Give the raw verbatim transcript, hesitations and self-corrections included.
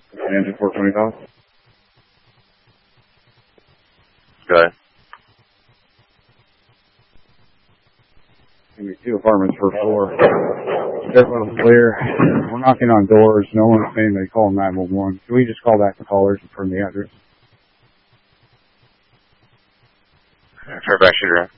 Engine four twenty-five. Go ahead. Give me two apartments per floor. Everyone's clear. We're knocking on doors. No one's saying they call nine one one. Can we just call back the callers and confirm the address? Fairfax Shooter.